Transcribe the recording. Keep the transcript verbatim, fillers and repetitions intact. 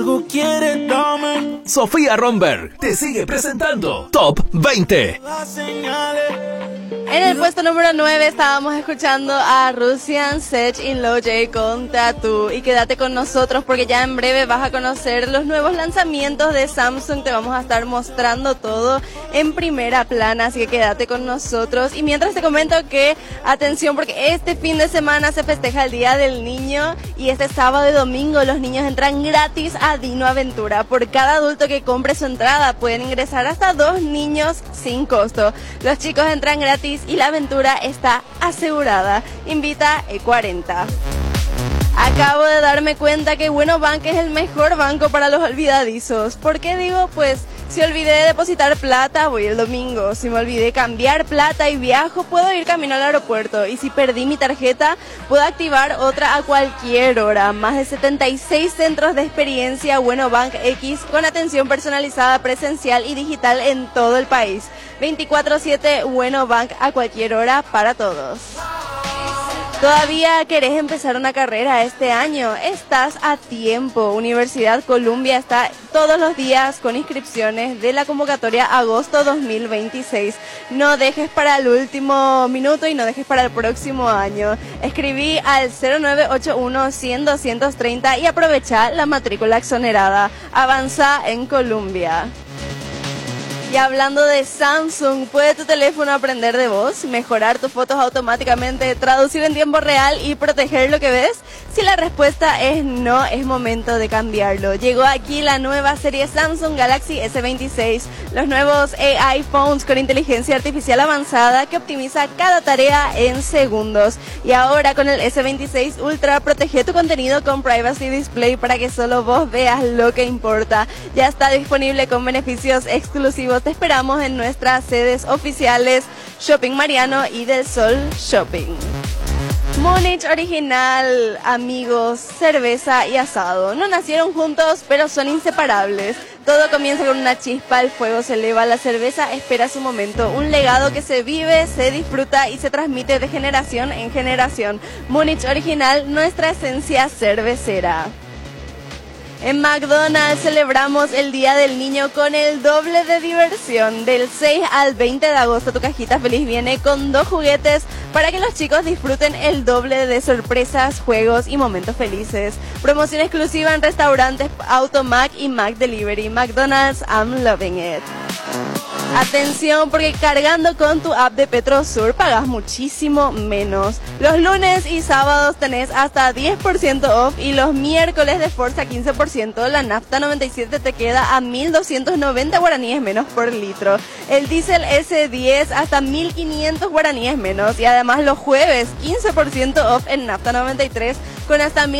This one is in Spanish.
Algo quiere darme. Sofía Romberg te sigue presentando Top veinte. Las señales. En el puesto número nueve estábamos escuchando a Russian Sech in Loje con Tattoo. Y quédate con nosotros porque ya en breve vas a conocer los nuevos lanzamientos de Samsung. Te vamos a estar mostrando todo en primera plana, así que quédate con nosotros. Y mientras te comento que, atención, porque este fin de semana se festeja el Día del Niño y este sábado y domingo los niños entran gratis a Dino Aventura. Por cada adulto que compre su entrada pueden ingresar hasta dos niños sin costo. Los chicos entran gratis y la aventura está asegurada. Invita E cuarenta. Acabo de darme cuenta que Bueno Bank es el mejor banco para los olvidadizos. ¿Por qué digo? Pues si olvidé de depositar plata, voy el domingo. Si me olvidé cambiar plata y viajo, puedo ir camino al aeropuerto. Y si perdí mi tarjeta, puedo activar otra a cualquier hora. Más de setenta y seis centros de experiencia Bueno Bank X con atención personalizada, presencial y digital en todo el país. veinticuatro siete Bueno Bank a cualquier hora para todos. ¿Todavía querés empezar una carrera este año? Estás a tiempo. Universidad Columbia está todos los días con inscripciones de la convocatoria agosto dos mil veintiséis. No dejes para el último minuto y no dejes para el próximo año. Escribí al cero nueve ocho uno cien doscientos treinta y aprovecha la matrícula exonerada. Avanza en Columbia. Y hablando de Samsung, ¿puede tu teléfono aprender de voz, mejorar tus fotos automáticamente, traducir en tiempo real y proteger lo que ves? Si la respuesta es no, es momento de cambiarlo. Llegó aquí la nueva serie Samsung Galaxy S veintiséis, los nuevos A I phones con inteligencia artificial avanzada que optimiza cada tarea en segundos. Y ahora con el S veintiséis Ultra, protege tu contenido con Privacy Display para que solo vos veas lo que importa. Ya está disponible con beneficios exclusivos. Te esperamos en nuestras sedes oficiales Shopping Mariano y Del Sol Shopping. Múnich Original, amigos, cerveza y asado. No nacieron juntos, pero son inseparables. Todo comienza con una chispa, el fuego se eleva, la cerveza espera su momento. Un legado que se vive, se disfruta y se transmite de generación en generación. Múnich Original, nuestra esencia cervecera. En McDonald's celebramos el Día del Niño con el doble de diversión. Del seis al veinte de agosto tu cajita feliz viene con dos juguetes para que los chicos disfruten el doble de sorpresas, juegos y momentos felices. Promoción exclusiva en restaurantes Automac y Mac Delivery. McDonald's, I'm loving it. Atención, porque cargando con tu app de Petrosur pagas muchísimo menos. Los lunes y sábados tenés hasta diez por ciento off y los miércoles de Forza quince por ciento. La nafta noventa y siete te queda a mil doscientos noventa guaraníes menos por litro. El diésel ese diez hasta mil quinientos guaraníes menos. Y además los jueves quince por ciento off en nafta noventa y tres con hasta